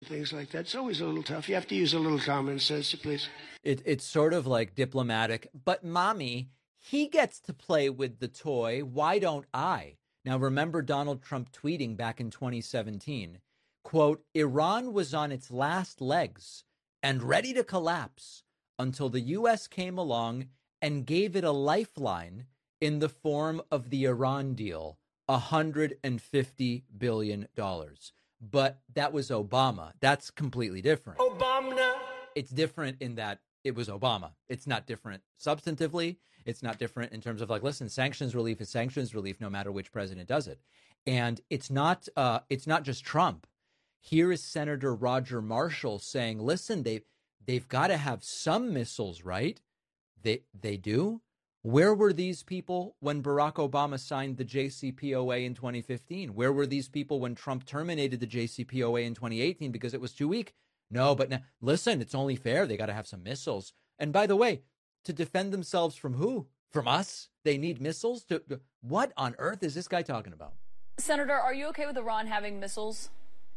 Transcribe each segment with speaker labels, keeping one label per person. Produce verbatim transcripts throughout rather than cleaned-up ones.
Speaker 1: things like that. It's always a little tough. You have to use a little common sense, please.
Speaker 2: It, it's sort of like diplomatic, but mommy, he gets to play with the toy. Why don't I? Now, remember Donald Trump tweeting back in twenty seventeen, quote, Iran was on its last legs and ready to collapse until the U S came along and gave it a lifeline in the form of the Iran deal, one hundred fifty billion dollars. But that was Obama. That's completely different.
Speaker 1: Obama.
Speaker 2: It's different in that it was Obama. It's not different substantively. It's not different in terms of like, listen, sanctions relief is sanctions relief, no matter which president does it. And it's not uh, it's not just Trump. Here is Senator Roger Marshall saying, listen, they they've got to have some missiles, right? They they do. Where were these people when Barack Obama signed the J C P O A in twenty fifteen? Where were these people when Trump terminated the J C P O A in twenty eighteen because it was too weak? No, but now, listen, it's only fair. They got to have some missiles. And by the way, to defend themselves from who? From us? They need missiles? To, to what on earth is this guy talking about?
Speaker 3: Senator, are you okay with Iran having missiles?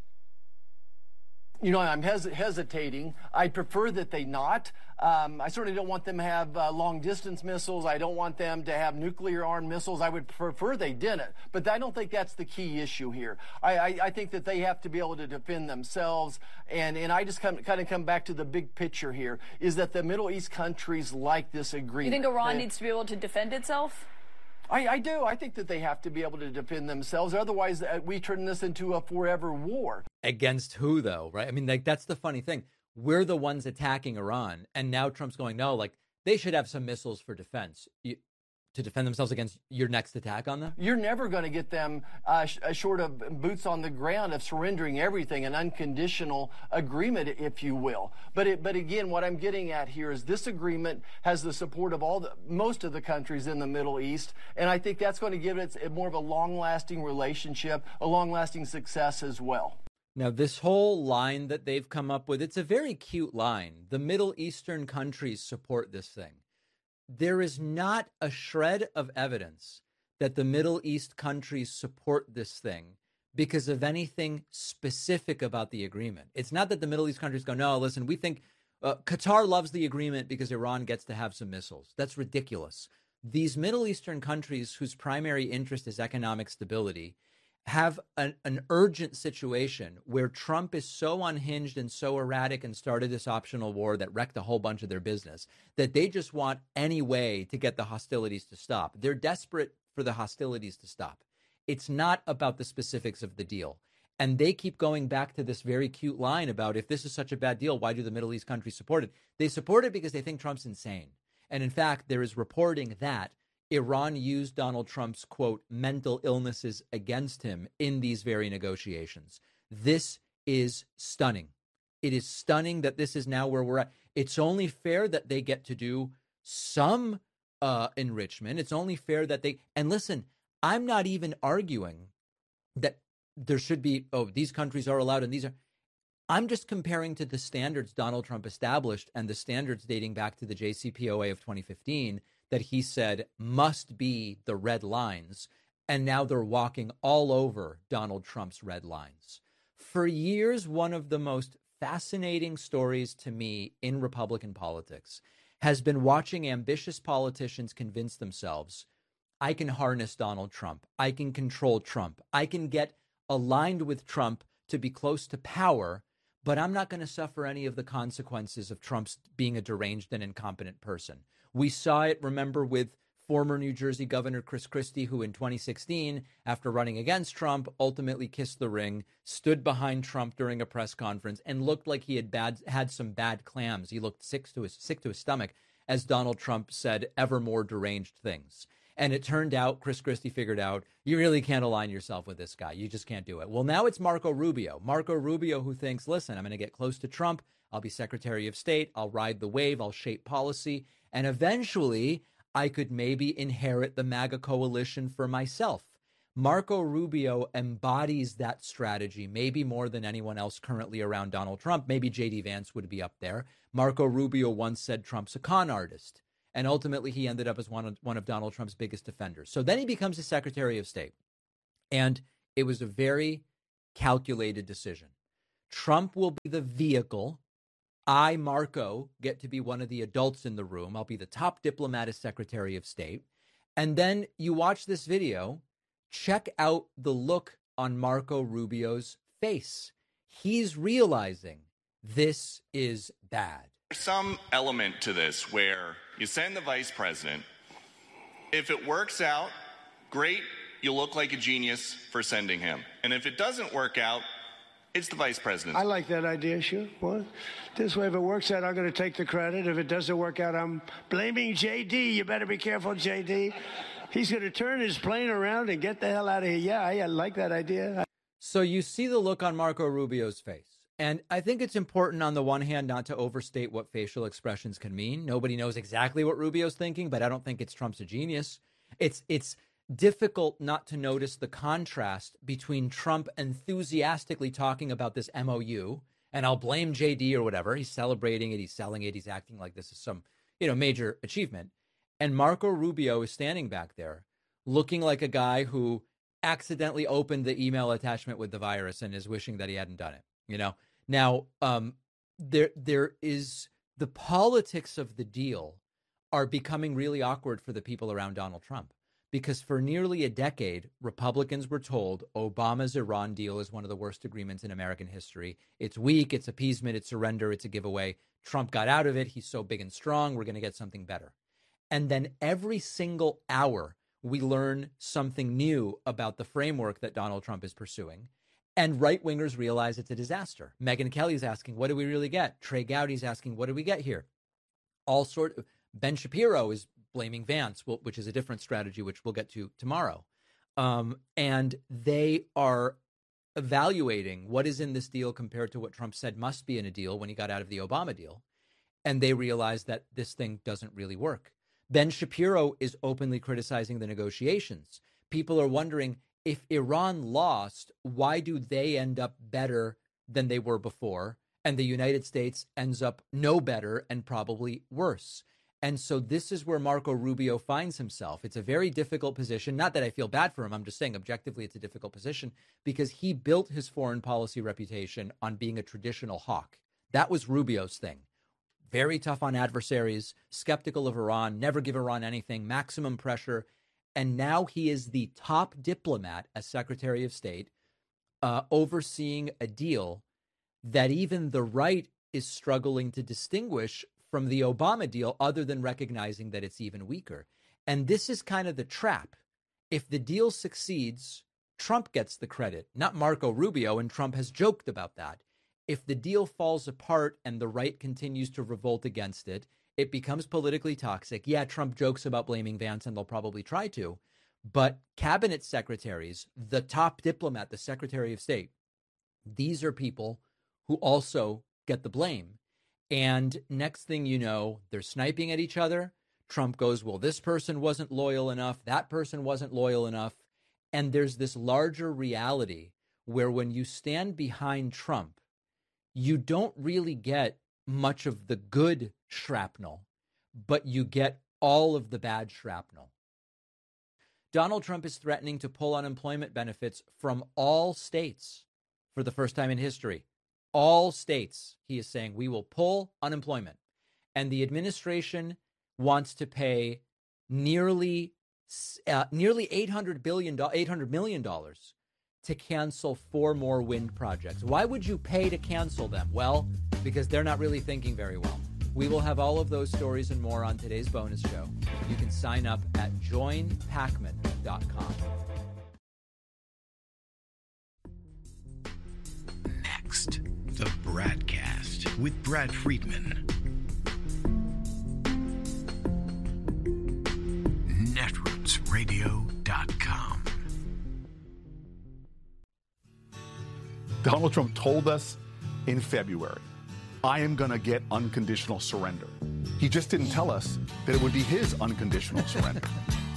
Speaker 4: You know, I'm hes- hesitating. I prefer that they not. Um, I certainly don't want them to have uh, long-distance missiles. I don't want them to have nuclear-armed missiles. I would prefer they didn't. But I don't think that's the key issue here. I, I, I think that they have to be able to defend themselves. And, and I just come, kind of come back to the big picture here, is that the Middle East countries like this agreement.
Speaker 3: You think Iran
Speaker 4: they,
Speaker 3: needs to be able to defend itself?
Speaker 4: I, I do. I think that they have to be able to defend themselves. Otherwise, uh, we turn this into a forever war.
Speaker 2: Against who, though, right? I mean, like, that's the funny thing. We're the ones attacking Iran. And now Trump's going, no, like, they should have some missiles for defense. You, to defend themselves against your next attack on them?
Speaker 4: You're never going to get them uh, sh- short of boots on the ground of surrendering everything, an unconditional agreement, if you will. But it, but again, what I'm getting at here is this agreement has the support of all the, most of the countries in the Middle East, and I think that's going to give it more of a long-lasting relationship, a long-lasting success as well.
Speaker 2: Now, this whole line that they've come up with, it's a very cute line. The Middle Eastern countries support this thing. There is not a shred of evidence that the Middle East countries support this thing because of anything specific about the agreement. It's not that the Middle East countries go, no, listen, we think uh, Qatar loves the agreement because Iran gets to have some missiles. That's ridiculous. These Middle Eastern countries whose primary interest is economic stability have an, an urgent situation where Trump is so unhinged and so erratic and started this optional war that wrecked a whole bunch of their business that they just want any way to get the hostilities to stop. They're desperate for the hostilities to stop. It's not about the specifics of the deal. And they keep going back to this very cute line about if this is such a bad deal, why do the Middle East countries support it? They support it because they think Trump's insane. And in fact, there is reporting that Iran used Donald Trump's, quote, mental illnesses against him in these very negotiations. This is stunning. It is stunning that this is now where we're at. It's only fair that they get to do some uh, enrichment. It's only fair that they, and listen, I'm not even arguing that there should be, oh, these countries are allowed and these are, I'm just comparing to the standards Donald Trump established and the standards dating back to the J C P O A of twenty fifteen that he said must be the red lines. And now they're walking all over Donald Trump's red lines. For years, one of the most fascinating stories to me in Republican politics has been watching ambitious politicians convince themselves, I can harness Donald Trump. I can control Trump. I can get aligned with Trump to be close to power, but I'm not going to suffer any of the consequences of Trump's being a deranged and incompetent person. We saw it, remember, with former New Jersey Governor Chris Christie, who in twenty sixteen, after running against Trump, ultimately kissed the ring, stood behind Trump during a press conference, and looked like he had bad, had some bad clams. He looked sick to his, sick to his stomach as Donald Trump said ever more deranged things. And it turned out, Chris Christie figured out, you really can't align yourself with this guy. You just can't do it. Well, now it's Marco Rubio. Marco Rubio who thinks, listen, I'm going to get close to Trump. I'll be Secretary of State. I'll ride the wave. I'll shape policy. And eventually, I could maybe inherit the MAGA coalition for myself. Marco Rubio embodies that strategy, maybe more than anyone else currently around Donald Trump. Maybe J D Vance would be up there. Marco Rubio once said Trump's a con artist. And ultimately, he ended up as one of, one of Donald Trump's biggest defenders. So then he becomes the Secretary of State. And it was a very calculated decision. Trump will be the vehicle. I, Marco, get to be one of the adults in the room. I'll be the top diplomat as Secretary of State. And then you watch this video, check out the look on Marco Rubio's face. He's realizing this is bad.
Speaker 5: There's some element to this where you send the vice president. If it works out, great, you'll look like a genius for sending him. And if it doesn't work out, it's the vice president.
Speaker 1: I like that idea, sure. Well, this way, if it works out, I'm going to take the credit. If it doesn't work out, I'm blaming J D. You better be careful, J D. He's going to turn his plane around and get the hell out of here. Yeah, I, I like that idea.
Speaker 2: So you see the look on Marco Rubio's face. And I think it's important on the one hand not to overstate what facial expressions can mean. Nobody knows exactly what Rubio's thinking, but I don't think it's Trump's a genius. It's it's difficult not to notice the contrast between Trump enthusiastically talking about this M O U, and I'll blame J D or whatever. He's celebrating it. He's selling it. He's acting like this is some, you know, major achievement. And Marco Rubio is standing back there looking like a guy who accidentally opened the email attachment with the virus and is wishing that he hadn't done it. You know, now um, there there is the politics of the deal are becoming really awkward for the people around Donald Trump, because for nearly a decade, Republicans were told Obama's Iran deal is one of the worst agreements in American history. It's weak, it's appeasement, it's surrender, it's a giveaway. Trump got out of it. He's so big and strong. We're going to get something better. And then every single hour, we learn something new about the framework that Donald Trump is pursuing. And right-wingers realize it's a disaster. Megyn Kelly's asking, what do we really get? Trey Gowdy's asking, what do we get here? All sort of, Ben Shapiro is blaming Vance, which is a different strategy, which we'll get to tomorrow. Um, and they are evaluating what is in this deal compared to what Trump said must be in a deal when he got out of the Obama deal. And they realize that this thing doesn't really work. Ben Shapiro is openly criticizing the negotiations. People are wondering, if Iran lost, why do they end up better than they were before? And the United States ends up no better and probably worse. And so this is where Marco Rubio finds himself. It's a very difficult position. Not that I feel bad for him. I'm just saying objectively it's a difficult position because he built his foreign policy reputation on being a traditional hawk. That was Rubio's thing. Very tough on adversaries, skeptical of Iran, never give Iran anything, maximum pressure. And now he is the top diplomat as Secretary of State, uh, overseeing a deal that even the right is struggling to distinguish from the Obama deal, other than recognizing that it's even weaker. And this is kind of the trap. If the deal succeeds, Trump gets the credit, not Marco Rubio, and Trump has joked about that. If the deal falls apart and the right continues to revolt against it, it becomes politically toxic. Yeah, Trump jokes about blaming Vance, and they'll probably try to. But cabinet secretaries, the top diplomat, the Secretary of State, these are people who also get the blame. And next thing you know, they're sniping at each other. Trump goes, well, this person wasn't loyal enough. That person wasn't loyal enough. And there's this larger reality where when you stand behind Trump, you don't really get much of the good shrapnel, but you get all of the bad shrapnel. Donald Trump is threatening to pull unemployment benefits from all states for the first time in history. All states, he is saying, we will pull unemployment. And the administration wants to pay nearly uh, nearly eight hundred billion dollars, eight hundred million dollars to cancel four more wind projects. Why would you pay to cancel them? Well, because they're not really thinking very well. We will have all of those stories and more on today's bonus show. You can sign up at join pacman dot com.
Speaker 6: Next, the Bradcast with Brad Friedman. netroots radio dot com.
Speaker 7: Donald Trump told us in February, I am going to get unconditional surrender. He just didn't tell us that it would be his unconditional surrender.